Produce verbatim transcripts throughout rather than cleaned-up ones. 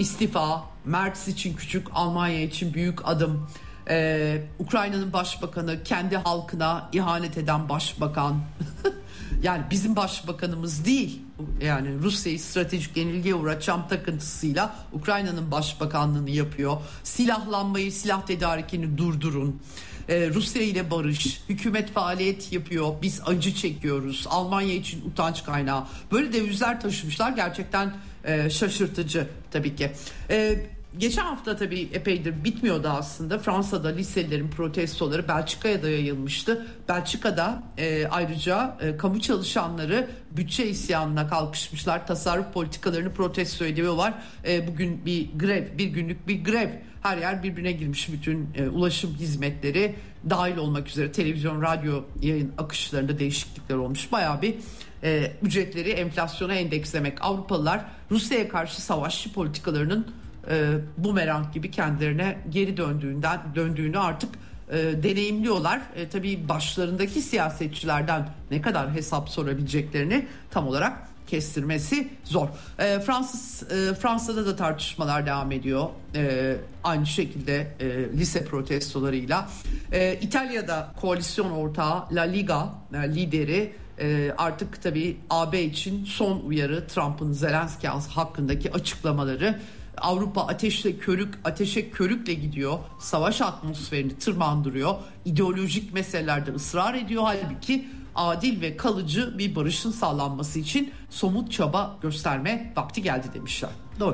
istifa, Merz için küçük, Almanya için büyük adım. Ee, Ukrayna'nın başbakanı kendi halkına ihanet eden başbakan. Yani bizim başbakanımız değil. Yani Rusya'yı stratejik yenilgiye uğratan takıntısıyla Ukrayna'nın başbakanlığını yapıyor. Silahlanmayı, silah tedarikini durdurun. Ee, Rusya ile barış, hükümet faaliyet yapıyor. Biz acı çekiyoruz. Almanya için utanç kaynağı. Böyle devizler taşımışlar. Gerçekten e, şaşırtıcı tabii ki. E, geçen hafta tabii epeydir bitmiyordu aslında. Fransa'da liselilerin protestoları Belçika'ya da yayılmıştı. Belçika'da e, ayrıca e, kamu çalışanları bütçe isyanına kalkışmışlar. Tasarruf politikalarını protesto ediyorlar. E, bugün bir grev, bir günlük bir grev. Her yer birbirine girmiş, bütün e, ulaşım hizmetleri dahil olmak üzere televizyon, radyo yayın akışlarında değişiklikler olmuş. Bayağı bir e, ücretleri enflasyona endekslemek. Avrupalılar Rusya'ya karşı savaşçı politikalarının e, bumerang gibi kendilerine geri döndüğünden döndüğünü artık e, deneyimliyorlar. E, tabii başlarındaki siyasetçilerden ne kadar hesap sorabileceklerini tam olarak kestirmesi zor. E, Fransız e, Fransa'da da tartışmalar devam ediyor. E, aynı şekilde e, lise protestolarıyla. E, İtalya'da koalisyon ortağı La Liga e, lideri e, artık tabii A B için son uyarı, Trump'ın Zelenski hakkındaki açıklamaları. Avrupa ateşle körük, ateşe körükle gidiyor. Savaş atmosferini tırmandırıyor. İdeolojik meselelerde ısrar ediyor. Halbuki adil ve kalıcı bir barışın sağlanması için somut çaba gösterme vakti geldi demişler. Doğru.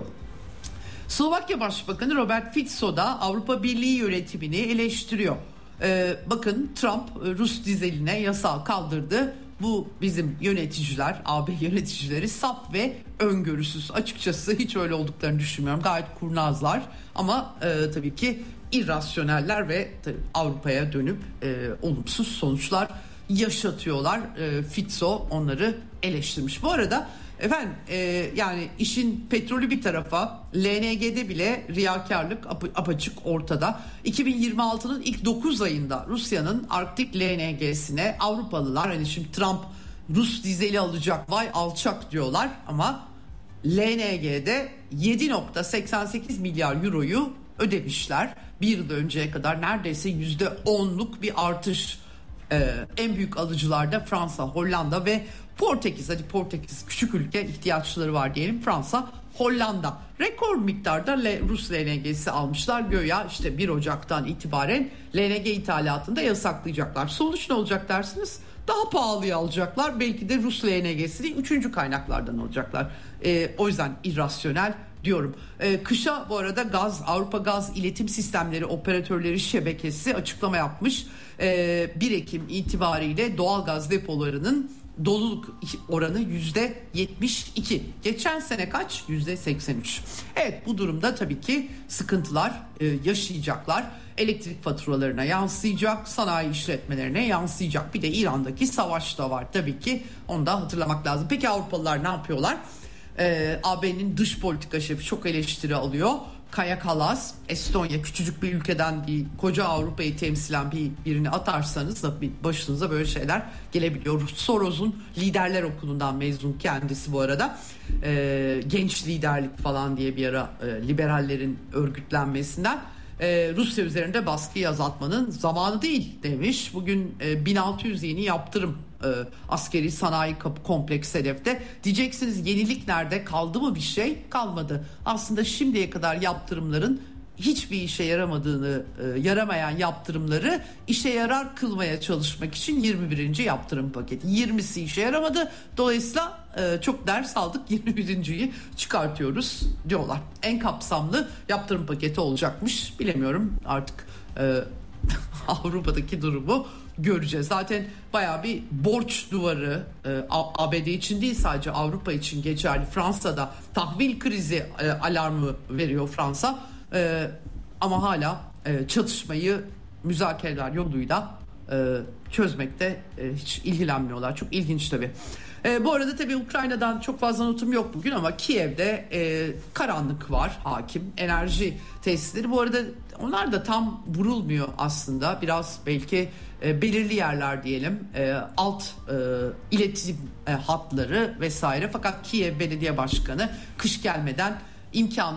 Slovakya Başbakanı Robert Fico da Avrupa Birliği yönetimini eleştiriyor. Ee, bakın Trump Rus dizeline yasağı kaldırdı. Bu bizim yöneticiler, A B yöneticileri saf ve öngörüsüz. Açıkçası hiç öyle olduklarını düşünmüyorum. Gayet kurnazlar ama e, tabii ki irrasyoneller ve Avrupa'ya dönüp e, olumsuz sonuçlar yaşatıyorlar. E, Fico onları eleştirmiş. Bu arada efendim e, yani işin petrolü bir tarafa, L N G'de bile riyakarlık ap- apaçık ortada. iki bin yirmi altının ilk dokuz ayında Rusya'nın Arktik L N G'sine Avrupalılar, hani şimdi Trump Rus dizeli alacak, vay alçak diyorlar ama L N G'de yedi virgül seksen sekiz milyar euroyu ödemişler. Bir yıl önceye kadar neredeyse yüzde onluk bir artış. Ee, en büyük alıcılarda Fransa, Hollanda ve Portekiz. Hadi Portekiz küçük ülke, ihtiyaçları var diyelim. Fransa, Hollanda rekor miktarda Le, Rus L N G'si almışlar. Göya işte bir Ocak'tan itibaren L N G ithalatını da yasaklayacaklar. Sonuç ne olacak dersiniz? Daha pahalıya alacaklar. Belki de Rus L N G'sini üçüncü kaynaklardan alacaklar. Ee, o yüzden irrasyonel diyorum. Ee, kışa bu arada Gaz, Avrupa Gaz İletim Sistemleri Operatörleri Şebekesi açıklama yapmış. Ee, bir Ekim itibariyle doğal gaz depolarının doluluk oranı yüzde yetmiş iki. Geçen sene kaç? yüzde seksen üç. Evet, bu durumda tabii ki sıkıntılar e, yaşayacaklar. Elektrik faturalarına yansıyacak, sanayi işletmelerine yansıyacak. Bir de İran'daki savaş da var tabii ki. Onu da hatırlamak lazım. Peki Avrupalılar ne yapıyorlar? Ee, A B'nin dış politika şefi çok eleştiri alıyor. Kaja Kallas, Estonya, küçücük bir ülkeden bir koca Avrupa'yı temsilen bir birini atarsanız da başınıza böyle şeyler gelebiliyor. Soros'un liderler okulundan mezun kendisi bu arada. Ee, genç liderlik falan diye bir ara e, liberallerin örgütlenmesinden. Ee, Rusya üzerinde baskıyı azaltmanın zamanı değil demiş. Bugün e, bin altı yüz yeni yaptırım e, askeri sanayi kompleks hedefte. Diyeceksiniz yenilik nerede? Kaldı mı bir şey? Kalmadı. Aslında şimdiye kadar yaptırımların hiçbir işe yaramadığını, e, yaramayan yaptırımları işe yarar kılmaya çalışmak için yirmi birinci yaptırım paketi. yirmisi işe yaramadı. Dolayısıyla e, çok ders aldık. yirmi birinciyi çıkartıyoruz diyorlar. En kapsamlı yaptırım paketi olacakmış. Bilemiyorum artık e, Avrupa'daki durumu göreceğiz. Zaten bayağı bir borç duvarı e, A B D için değil, sadece Avrupa için geçerli. Fransa'da tahvil krizi e, alarmı veriyor Fransa. Ee, ama hala e, çatışmayı müzakereler yoluyla e, çözmekte e, hiç ilgilenmiyorlar. Çok ilginç tabii. E, bu arada tabii Ukrayna'dan çok fazla notum yok bugün ama Kiev'de e, karanlık var hakim. Enerji tesisleri bu arada onlar da tam vurulmuyor aslında. Biraz belki e, belirli yerler diyelim e, alt e, iletişim e, hatları vesaire. Fakat Kiev Belediye Başkanı kış gelmeden imkanı